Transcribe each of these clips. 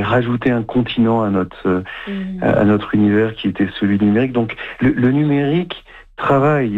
rajouté un continent à notre univers qui était celui numérique. Donc le numérique travaille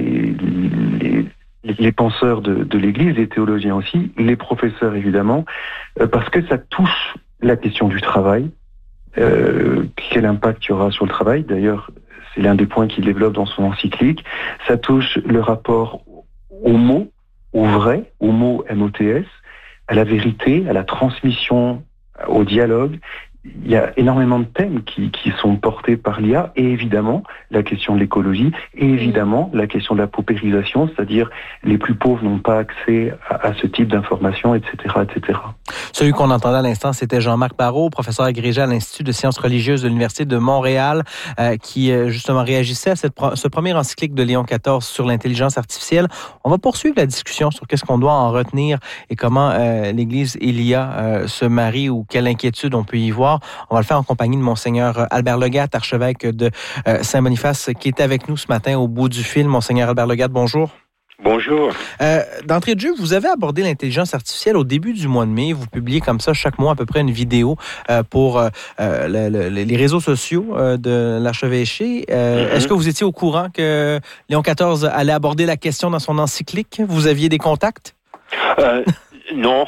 les penseurs de l'Église, les théologiens aussi, les professeurs évidemment, parce que ça touche la question du travail, quel impact il y aura sur le travail. D'ailleurs, c'est l'un des points qu'il développe dans son encyclique. Ça touche le rapport au mot, au vrai, au mot MOTS, à la vérité, à la transmission, au dialogue. Il y a énormément de thèmes qui sont portés par l'IA, et évidemment la question de l'écologie, et évidemment la question de la paupérisation, c'est-à-dire les plus pauvres n'ont pas accès à ce type d'informations, etc., etc. Celui qu'on entendait à l'instant, c'était Jean-Marc Barrault, professeur agrégé à l'Institut de sciences religieuses de l'Université de Montréal, qui justement réagissait à ce premier encyclique de Léon XIV sur l'intelligence artificielle. On va poursuivre la discussion sur qu'est-ce qu'on doit en retenir et comment l'Église et l'IA se marient, ou quelle inquiétude on peut y voir. On va le faire en compagnie de Monseigneur Albert Legatte, archevêque de Saint-Boniface, qui est avec nous ce matin au bout du fil. Monseigneur Albert Legatte, bonjour. Bonjour. D'entrée de jeu, vous avez abordé l'intelligence artificielle au début du mois de mai. Vous publiez comme ça chaque mois à peu près une vidéo pour les réseaux sociaux de l'archevêché. Est-ce que vous étiez au courant que Léon XIV allait aborder la question dans son encyclique? Vous aviez des contacts? Non.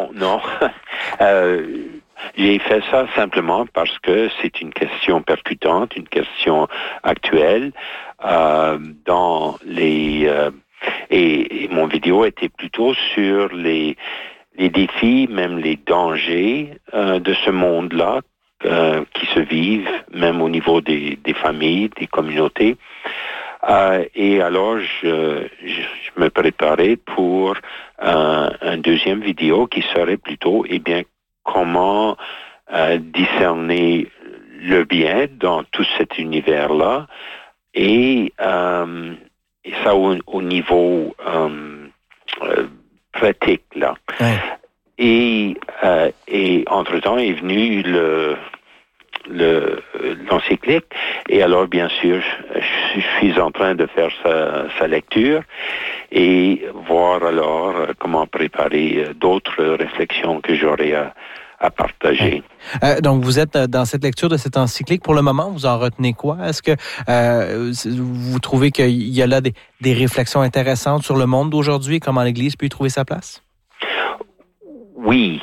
J'ai fait ça simplement parce que c'est une question percutante, une question actuelle et mon vidéo était plutôt sur les défis, même les dangers de ce monde-là qui se vivent, même au niveau des familles, des communautés. Et alors, je me préparais pour un deuxième vidéo qui serait plutôt, comment discerner le bien dans tout cet univers-là, et ça au niveau pratique là. Ouais. Et entre-temps est venu l'encyclique, et alors bien sûr je suis en train de faire sa lecture et voir alors comment préparer d'autres réflexions que j'aurai à partager. Donc, vous êtes dans cette lecture de cette encyclique. Pour le moment, vous en retenez quoi? Est-ce que vous trouvez qu'il y a là des réflexions intéressantes sur le monde d'aujourd'hui et comment l'Église peut y trouver sa place? Oui.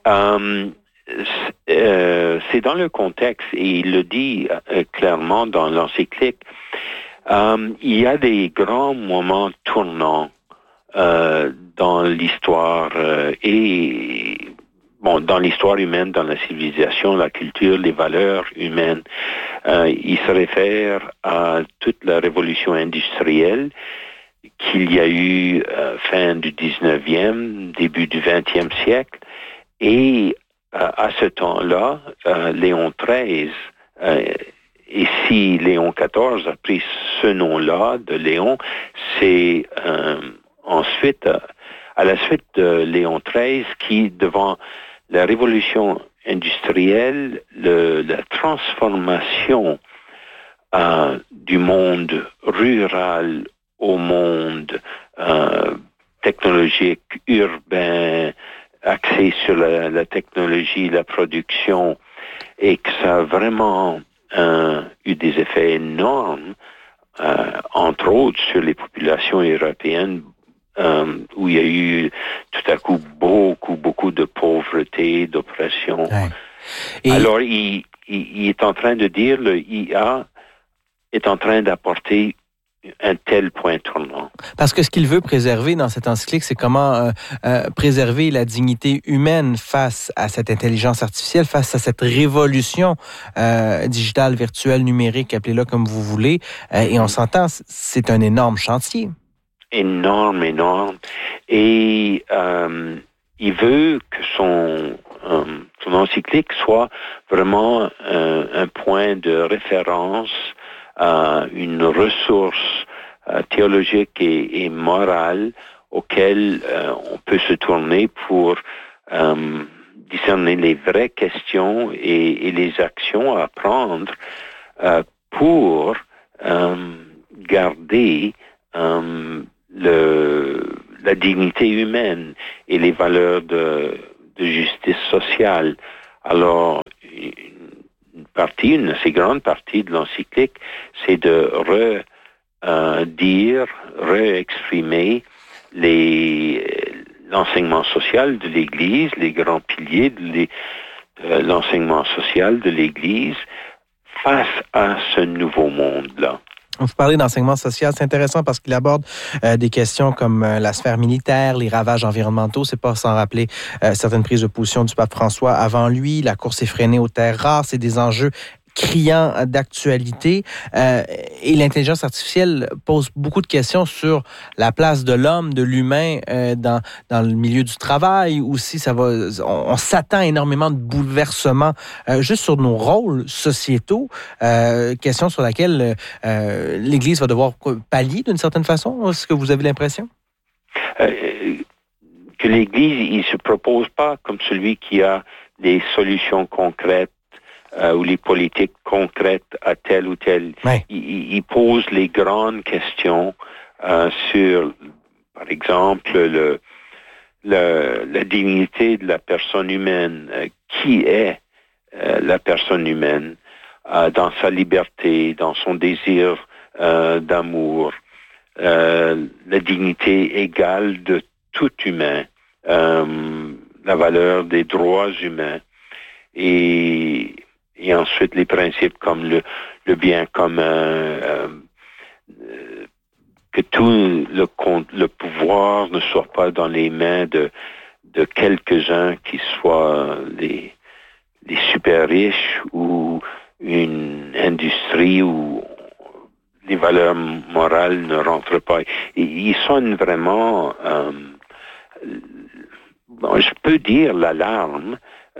C'est dans le contexte, et il le dit clairement dans l'encyclique, il y a des grands moments tournants dans l'histoire dans l'histoire humaine, dans la civilisation, la culture, les valeurs humaines. Il se réfère à toute la révolution industrielle qu'il y a eu fin du 19e, début du 20e siècle. Et à ce temps-là, Léon XIII, et si Léon XIV a pris ce nom-là de Léon, c'est ensuite, à la suite de Léon XIII, qui, devant la révolution industrielle, la transformation du monde rural au monde technologique, urbain, axé sur la technologie, la production, et que ça a vraiment eu des effets énormes, entre autres sur les populations européennes, où il y a eu tout à coup beaucoup de pauvreté, d'oppression. Ouais. Et... Alors, il est en train de dire, le IA est en train d'apporter un tel point tournant. Parce que ce qu'il veut préserver dans cette encyclique, c'est comment préserver la dignité humaine face à cette intelligence artificielle, face à cette révolution digitale, virtuelle, numérique, appelez-la comme vous voulez. Et on s'entend, c'est un énorme chantier. Énorme. Et il veut que son encyclique soit vraiment un point de référence, une ressource théologique et morale auquel on peut se tourner pour discerner les vraies questions et les actions à prendre pour garder la dignité humaine et les valeurs de justice sociale. Alors, partie, une assez grande partie de l'encyclique, c'est de réexprimer l'enseignement social de l'Église, les grands piliers de l'enseignement social de l'Église face à ce nouveau monde-là. Vous parlez d'enseignement social, c'est intéressant parce qu'il aborde des questions comme la sphère militaire, les ravages environnementaux. C'est pas sans rappeler certaines prises de position du pape François avant lui. La course effrénée aux terres rares, c'est des enjeux criants d'actualité. Et l'intelligence artificielle pose beaucoup de questions sur la place de l'homme, de l'humain dans le milieu du travail. Aussi, on s'attend énormément de bouleversements juste sur nos rôles sociétaux. Question sur laquelle l'Église va devoir pallier d'une certaine façon. Est-ce que vous avez l'impression? Que l'Église, il se propose pas comme celui qui a des solutions concrètes ou les politiques concrètes à tel ou tel. Ouais. Il pose les grandes questions sur, par exemple, la dignité de la personne humaine. Qui est la personne humaine dans sa liberté, dans son désir d'amour, la dignité égale de tout humain, la valeur des droits humains et ensuite les principes comme le bien commun, que tout le pouvoir ne soit pas dans les mains de quelques-uns qui soient les super riches ou une industrie où les valeurs morales ne rentrent pas. Et ils sonnent vraiment, je peux dire l'alarme.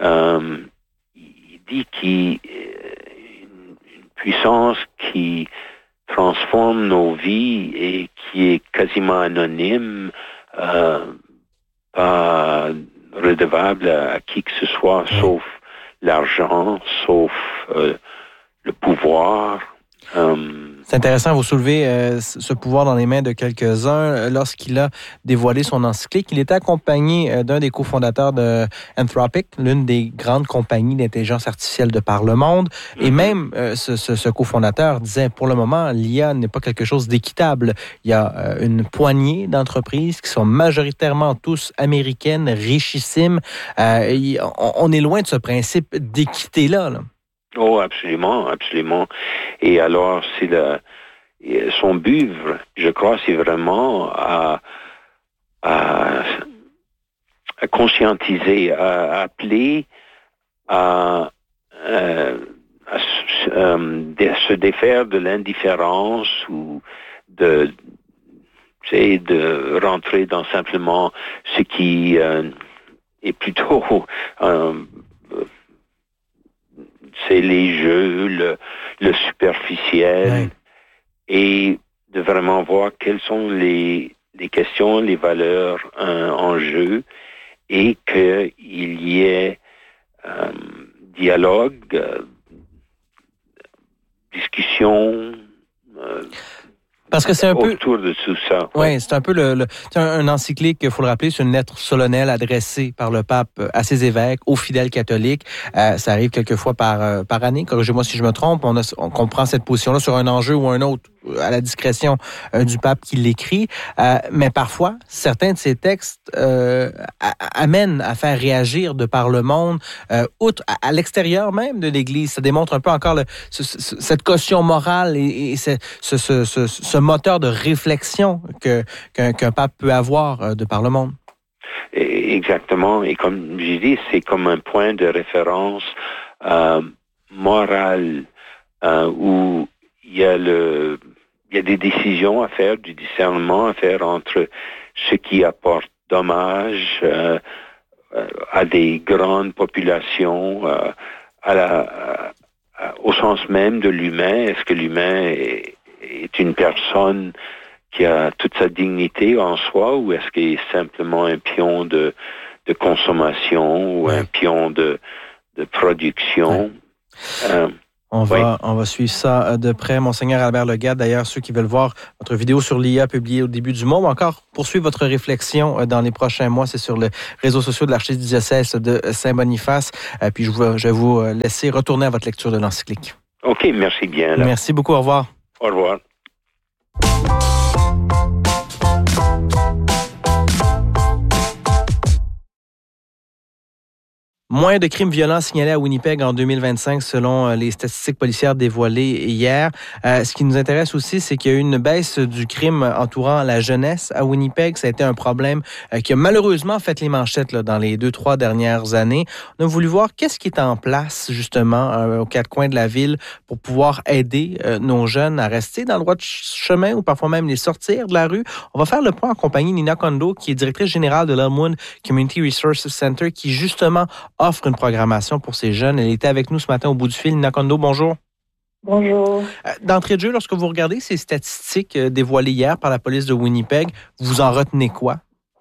Il dit une puissance qui transforme nos vies et qui est quasiment anonyme, pas redevable à qui que ce soit, sauf l'argent, sauf le pouvoir. C'est intéressant, vous soulevez ce pouvoir dans les mains de quelques-uns. Lorsqu'il a dévoilé son encyclique, il était accompagné d'un des cofondateurs de Anthropic, l'une des grandes compagnies d'intelligence artificielle de par le monde. Et même ce cofondateur disait, pour le moment, l'IA n'est pas quelque chose d'équitable. Il y a une poignée d'entreprises qui sont majoritairement tous américaines, richissimes. On est loin de ce principe d'équité-là, là. Oh, absolument, absolument. Et alors, son but, je crois, c'est vraiment à conscientiser, à appeler à se défaire de l'indifférence ou de rentrer dans simplement ce qui est plutôt c'est les jeux, le superficiel, et de vraiment voir quelles sont les questions, les valeurs en jeu, et qu'il y ait dialogue, discussion, parce que c'est un peu autour de tout ça. Oui, c'est un peu un encyclique, il faut le rappeler, c'est une lettre solennelle adressée par le pape à ses évêques, aux fidèles catholiques. Ça arrive quelquefois par année. Corrigez-moi si je me trompe. On comprend cette position-là sur un enjeu ou un autre à la discrétion du pape qui l'écrit. Mais parfois, certains de ces textes amènent à faire réagir de par le monde, outre à l'extérieur même de l'Église. Ça démontre un peu encore cette caution morale et ce moteur de réflexion qu'un pape peut avoir de par le monde. Exactement. Et comme je dis, c'est comme un point de référence moral où il y a des décisions à faire, du discernement à faire entre ce qui apporte dommage à des grandes populations, au sens même de l'humain. Est-ce que l'humain est une personne qui a toute sa dignité en soi, ou est-ce qu'il est simplement un pion de consommation ou un pion de production? On va suivre ça de près. Monseigneur Albert Legade, d'ailleurs, ceux qui veulent voir votre vidéo sur l'IA publiée au début du mois ou encore poursuivre votre réflexion dans les prochains mois, c'est sur les réseaux sociaux de l'archidiocèse de Saint-Boniface. Puis je vais vous laisser retourner à votre lecture de l'encyclique. OK, merci bien. Là. Merci beaucoup. Au revoir. Au revoir. Moins de crimes violents signalés à Winnipeg en 2025 selon les statistiques policières dévoilées hier. Ce qui nous intéresse aussi, c'est qu'il y a eu une baisse du crime entourant la jeunesse à Winnipeg. Ça a été un problème qui a malheureusement fait les manchettes là, dans les 2-3 dernières années. On a voulu voir qu'est-ce qui est en place justement aux quatre coins de la ville pour pouvoir aider nos jeunes à rester dans le droit de chemin ou parfois même les sortir de la rue. On va faire le point en compagnie de Nina Kondo, qui est directrice générale de l'Elmwood Community Resource Center, qui justement offre une programmation pour ces jeunes. Elle était avec nous ce matin au bout du fil. Nina Kondo, bonjour. Bonjour. D'entrée de jeu, lorsque vous regardez ces statistiques dévoilées hier par la police de Winnipeg, vous en retenez quoi?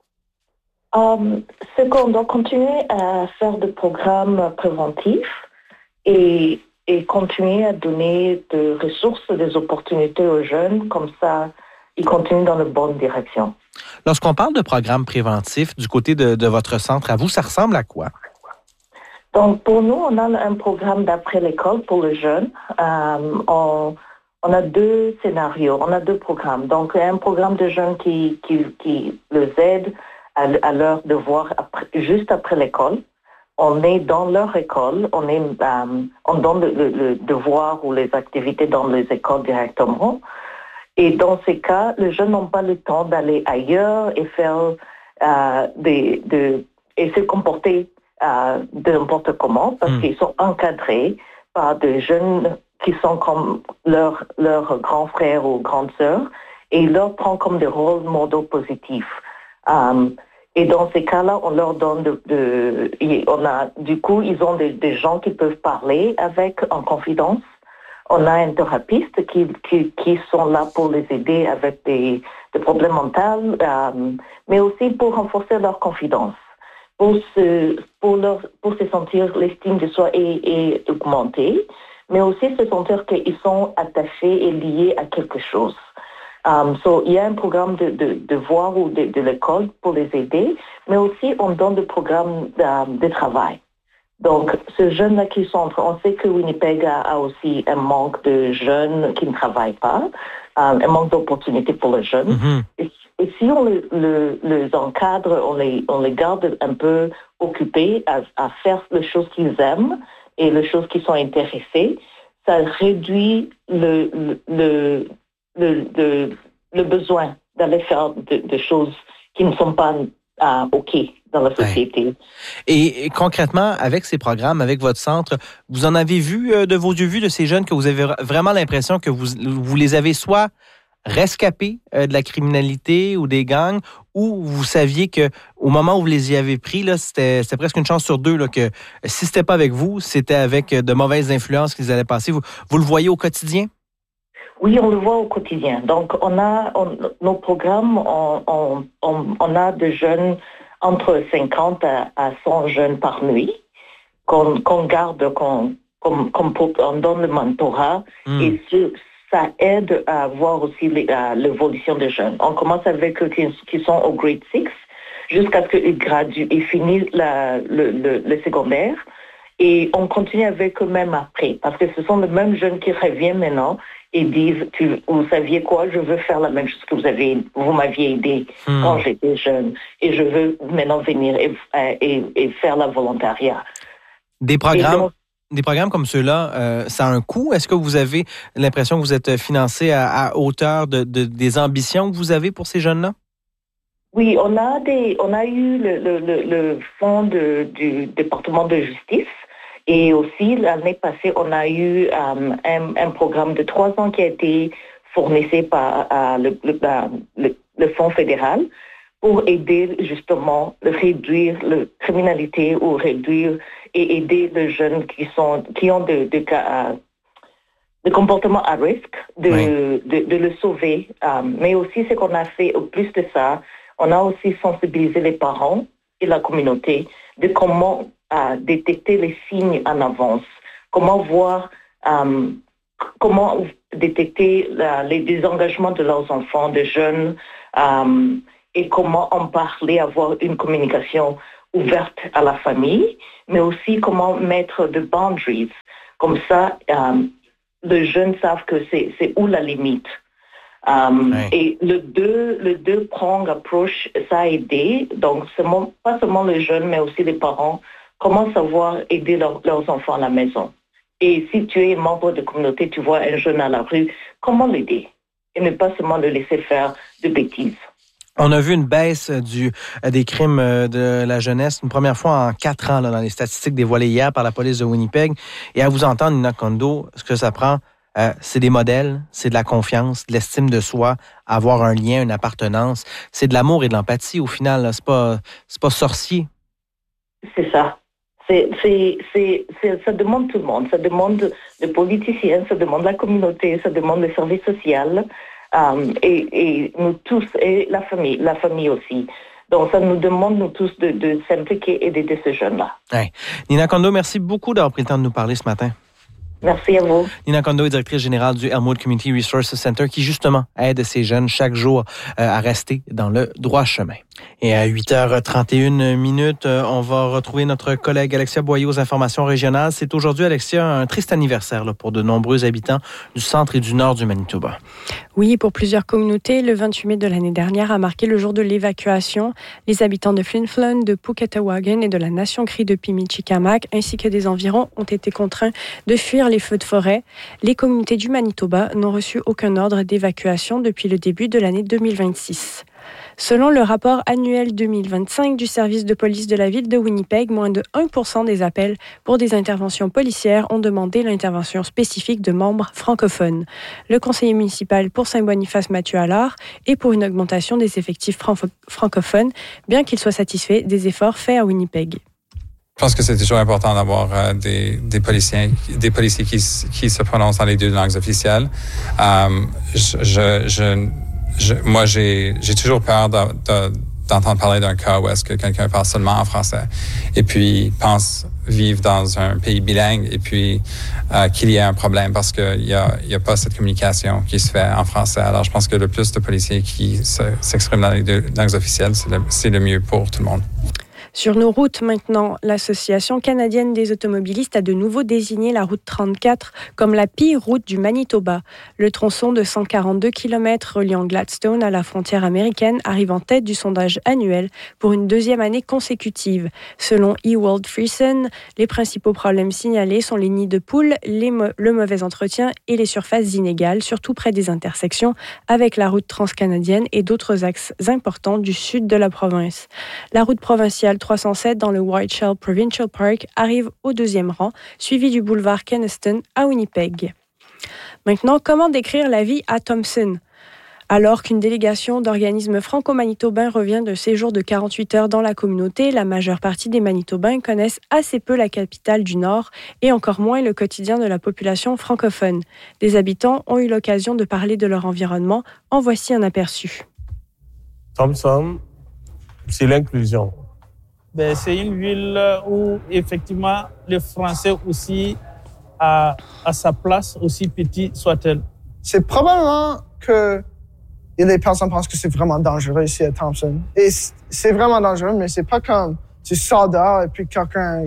C'est qu'on doit continuer à faire des programmes préventifs et continuer à donner des ressources, des opportunités aux jeunes, comme ça, ils continuent dans la bonne direction. Lorsqu'on parle de programmes préventifs du côté de votre centre, à vous, ça ressemble à quoi? Donc, pour nous, on a un programme d'après l'école pour les jeunes. On a deux scénarios, on a deux programmes. Donc, il y a un programme de jeunes qui les aide à leur devoir juste après l'école. On est dans leur école, on donne le devoir ou les activités dans les écoles directement. Et dans ces cas, les jeunes n'ont pas le temps d'aller ailleurs et faire et se comporter de n'importe comment, parce qu'ils sont encadrés par des jeunes qui sont comme leurs grands frères ou grandes sœurs, et ils leur prennent comme des rôles modèles positifs. Et dans ces cas-là, on leur donne du coup, ils ont des gens qui peuvent parler avec en confidence. On a un thérapeute qui sont là pour les aider avec des problèmes mentaux, mais aussi pour renforcer leur confiance. Pour se sentir l'estime de soi est augmentée, mais aussi se sentir qu'ils sont attachés et liés à quelque chose. Il y a un programme de devoir ou de l'école pour les aider, mais aussi on donne des programmes de travail. Donc, ces jeunes-là qui sont on sait que Winnipeg a aussi un manque de jeunes qui ne travaillent pas, un manque d'opportunités pour les jeunes. Mm-hmm. Et si on les encadre, on les garde un peu occupés à faire les choses qu'ils aiment et les choses qui sont intéressés, ça réduit le besoin d'aller faire des choses qui ne sont pas OK dans la société. Ouais. Et concrètement, avec ces programmes, avec votre centre, vous en avez vu de vos yeux vus de ces jeunes que vous avez vraiment l'impression que vous les avez soit rescapés de la criminalité ou des gangs, ou vous saviez que au moment où vous les y avez pris, là, c'était presque une chance sur deux là, que si c'était pas avec vous, c'était avec de mauvaises influences qu'ils allaient passer. Vous le voyez au quotidien? Oui, on le voit au quotidien. Donc, nos programmes, on a des jeunes entre 50 à 100 jeunes par nuit qu'on garde, on donne le mentorat et ça aide à voir aussi l'évolution des jeunes. On commence avec eux qui sont au grade 6 jusqu'à ce qu'ils graduent et finissent le secondaire. Et on continue avec eux même après, parce que ce sont les mêmes jeunes qui reviennent maintenant et disent, vous saviez quoi, je veux faire la même chose que vous m'aviez aidé quand j'étais jeune, et je veux maintenant venir et faire la volontariat. Des programmes comme ceux-là, ça a un coût. Est-ce que vous avez l'impression que vous êtes financé à hauteur des ambitions que vous avez pour ces jeunes-là? Oui, on a eu le fonds du département de justice. Et aussi, l'année passée, on a eu un programme de 3 ans qui a été fourni par le Fonds fédéral pour aider justement à réduire la criminalité ou réduire et aider les jeunes qui ont des comportements à risque, de le sauver. Mais aussi, ce qu'on a fait, au plus de ça, on a aussi sensibilisé les parents et la communauté de comment détecter les signes en avance, comment voir comment détecter les désengagements de leurs enfants, des jeunes, et comment en parler, avoir une communication ouverte à la famille, mais aussi comment mettre des boundaries. Comme ça, les jeunes savent que c'est où la limite. Et le deux-prong approach, ça a aidé. Donc, pas seulement les jeunes, mais aussi les parents, comment savoir aider leurs enfants à la maison. Et si tu es membre de communauté, tu vois un jeune à la rue, comment l'aider? Et ne pas seulement le laisser faire de bêtises. On a vu une baisse des crimes de la jeunesse, une première fois en 4 ans, là, dans les statistiques dévoilées hier par la police de Winnipeg. Et à vous entendre, Nina Kondo, ce que ça prend, c'est des modèles, c'est de la confiance, de l'estime de soi, avoir un lien, une appartenance. C'est de l'amour et de l'empathie, au final. Là. C'est pas sorcier. C'est ça. Ça demande tout le monde. Ça demande les politiciens, ça demande la communauté, ça demande les services sociaux, et nous tous, et la famille aussi. Donc, ça nous demande, nous tous, de s'impliquer et d'aider ces jeunes-là. Ouais. Nina Kondo, merci beaucoup d'avoir pris le temps de nous parler ce matin. Merci à vous. Nina Kondo est directrice générale du Elmwood Community Resource Center qui, justement, aide ces jeunes chaque jour à rester dans le droit chemin. Et à 8h31, on va retrouver notre collègue Alexia Boyer aux informations régionales. C'est aujourd'hui, Alexia, un triste anniversaire là, pour de nombreux habitants du centre et du nord du Manitoba. Oui, pour plusieurs communautés, le 28 mai de l'année dernière a marqué le jour de l'évacuation. Les habitants de Flin Flon, de Puketawagan et de la Nation Crie de Pimichikamak, ainsi que des environs, ont été contraints de fuir les feux de forêt. Les communautés du Manitoba n'ont reçu aucun ordre d'évacuation depuis le début de l'année 2026. Selon le rapport annuel 2025 du service de police de la ville de Winnipeg, moins de 1% des appels pour des interventions policières ont demandé l'intervention spécifique de membres francophones. Le conseiller municipal pour Saint-Boniface, Mathieu Allard, est pour une augmentation des effectifs francophones, bien qu'il soit satisfait des efforts faits à Winnipeg. Je pense que c'est toujours important d'avoir des policiers qui se prononcent dans les 2 langues officielles. Moi, j'ai toujours peur d'entendre parler d'un cas où est-ce que quelqu'un parle seulement en français et puis pense vivre dans un pays bilingue et puis qu'il y ait un problème parce qu'il y a pas cette communication qui se fait en français. Alors, je pense que le plus de policiers qui s'expriment dans les 2 langues officielles, c'est le mieux pour tout le monde. Sur nos routes maintenant, l'Association canadienne des automobilistes a de nouveau désigné la route 34 comme la pire route du Manitoba. Le tronçon de 142 km reliant Gladstone à la frontière américaine arrive en tête du sondage annuel pour une 2e année consécutive. Selon Ewald Friesen, les principaux problèmes signalés sont les nids de poules, le mauvais entretien et les surfaces inégales, surtout près des intersections avec la route transcanadienne et d'autres axes importants du sud de la province. La route provinciale 307 dans le Whiteshell Provincial Park arrive au 2e rang, suivi du boulevard Kenaston à Winnipeg. Maintenant, comment décrire la vie à Thompson? Alors qu'une délégation d'organismes franco-manitobains revient de séjour de 48 heures dans la communauté, la majeure partie des Manitobains connaissent assez peu la capitale du Nord et encore moins le quotidien de la population francophone. Des habitants ont eu l'occasion de parler de leur environnement. En voici un aperçu. Thompson, c'est l'inclusion. C'est une ville où, effectivement, le français aussi a sa place, aussi petite soit-elle. C'est probablement que les personnes pensent que c'est vraiment dangereux ici à Thompson. Et c'est vraiment dangereux, mais c'est pas comme tu sors dehors et puis quelqu'un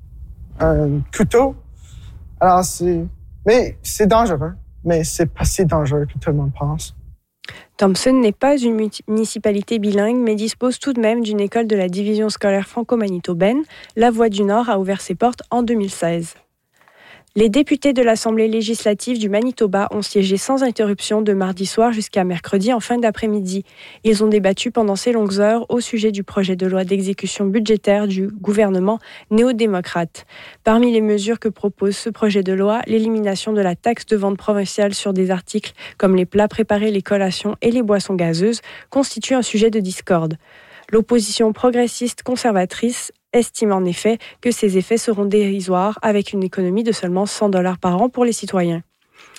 a un couteau. Alors, c'est dangereux, mais c'est pas si dangereux que tout le monde pense. Thompson n'est pas une municipalité bilingue, mais dispose tout de même d'une école de la division scolaire franco-manitobaine. La Voix du Nord a ouvert ses portes en 2016. Les députés de l'Assemblée législative du Manitoba ont siégé sans interruption de mardi soir jusqu'à mercredi en fin d'après-midi. Ils ont débattu pendant ces longues heures au sujet du projet de loi d'exécution budgétaire du gouvernement néo-démocrate. Parmi les mesures que propose ce projet de loi, l'élimination de la taxe de vente provinciale sur des articles comme les plats préparés, les collations et les boissons gazeuses constitue un sujet de discorde. L'opposition progressiste conservatrice estime en effet que ces effets seront dérisoires avec une économie de seulement $100 par an pour les citoyens.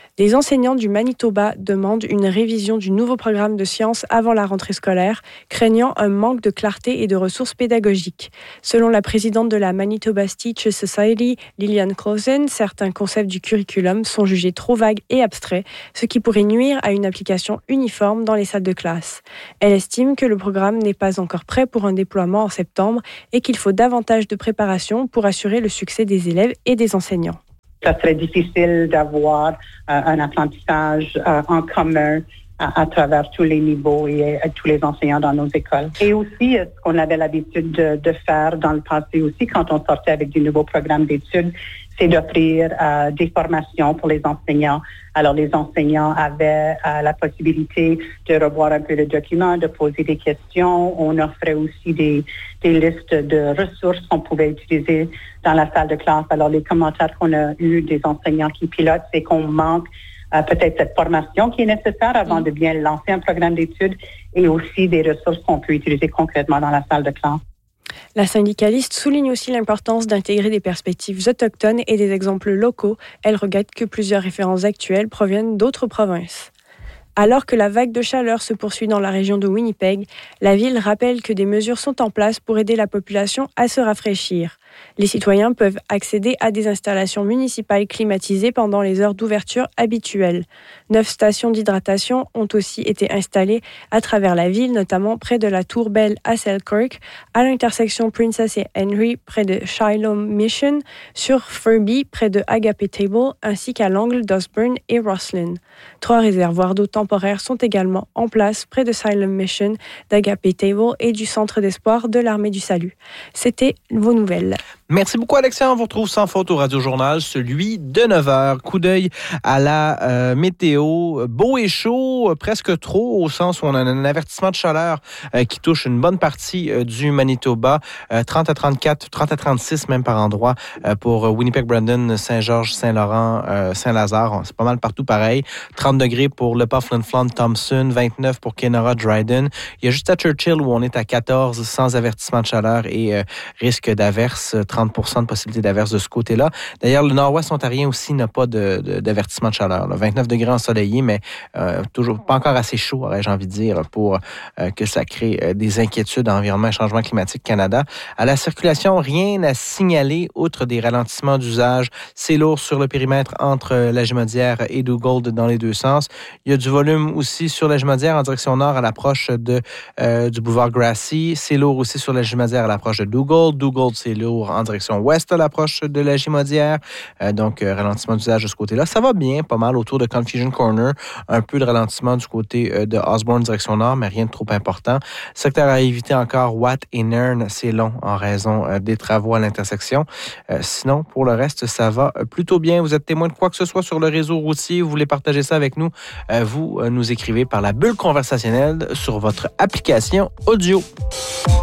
Les enseignants du Manitoba demandent une révision du nouveau programme de sciences avant la rentrée scolaire, craignant un manque de clarté et de ressources pédagogiques. Selon la présidente de la Manitoba Teachers Society, Lillian Clausen, certains concepts du curriculum sont jugés trop vagues et abstraits, ce qui pourrait nuire à une application uniforme dans les salles de classe. Elle estime que le programme n'est pas encore prêt pour un déploiement en septembre et qu'il faut davantage de préparation pour assurer le succès des élèves et des enseignants. Ça serait difficile d'avoir un apprentissage en commun à travers tous les niveaux et tous les enseignants dans nos écoles. Et aussi, ce qu'on avait l'habitude de faire dans le passé aussi, quand on sortait avec des nouveaux programmes d'études, c'est d'offrir des formations pour les enseignants. Alors, les enseignants avaient la possibilité de revoir un peu le document, de poser des questions. On offrait aussi des listes de ressources qu'on pouvait utiliser dans la salle de classe. Alors, les commentaires qu'on a eus des enseignants qui pilotent, c'est qu'on manque peut-être cette formation qui est nécessaire avant de bien lancer un programme d'études et aussi des ressources qu'on peut utiliser concrètement dans la salle de classe. La syndicaliste souligne aussi l'importance d'intégrer des perspectives autochtones et des exemples locaux. Elle regrette que plusieurs références actuelles proviennent d'autres provinces. Alors que la vague de chaleur se poursuit dans la région de Winnipeg, la ville rappelle que des mesures sont en place pour aider la population à se rafraîchir. Les citoyens peuvent accéder à des installations municipales climatisées pendant les heures d'ouverture habituelles. 9 stations d'hydratation ont aussi été installées à travers la ville, notamment près de la Tour Bell à Selkirk, à l'intersection Princess et Henry près de Shiloh Mission, sur Furby près de Agape Table, ainsi qu'à l'angle d'Osborne et Roslyn. 3 réservoirs d'eau temporaires sont également en place près de Shiloh Mission, d'Agape Table et du Centre d'espoir de l'Armée du Salut. C'était vos nouvelles. Merci beaucoup, Alexia. On vous retrouve sans faute au Radio-Journal, celui de 9h. Coup d'œil à la météo. Beau et chaud, presque trop, au sens où on a un avertissement de chaleur qui touche une bonne partie du Manitoba. 30 à 34, 30 à 36 même par endroit pour Winnipeg, Brandon, Saint-Georges, Saint-Laurent, Saint-Lazare. C'est pas mal partout pareil. 30 degrés pour Le Pas, Flin Flon, Thompson. 29 pour Kenora, Dryden. Il y a juste à Churchill où on est à 14 sans avertissement de chaleur et risque d'averse. 30% de possibilité d'averse de ce côté-là. D'ailleurs, le nord-ouest ontarien aussi n'a pas d'avertissement de chaleur. Là. 29 degrés ensoleillés, mais toujours pas encore assez chaud, aurais-je envie de dire, pour que ça crée des inquiétudes en environnement et changement climatique Canada. À la circulation, rien à signaler, outre des ralentissements d'usage. C'est lourd sur le périmètre entre la Jumondière et Dugald dans les deux sens. Il y a du volume aussi sur la Jumondière en direction nord à l'approche du boulevard Grassy. C'est lourd aussi sur la Jumondière à l'approche de Dugald. Dugald, c'est lourd en direction ouest à l'approche de la Jumondière. Donc, ralentissement d'usage de ce côté-là. Ça va bien, pas mal autour de Confusion Corner. Un peu de ralentissement du côté de Osborne, direction nord, mais rien de trop important. Secteur à éviter encore, Watt et Nairn, c'est long en raison des travaux à l'intersection. Sinon, pour le reste, ça va plutôt bien. Vous êtes témoin de quoi que ce soit sur le réseau routier, vous voulez partager ça avec nous, vous nous écrivez par la bulle conversationnelle sur votre application audio.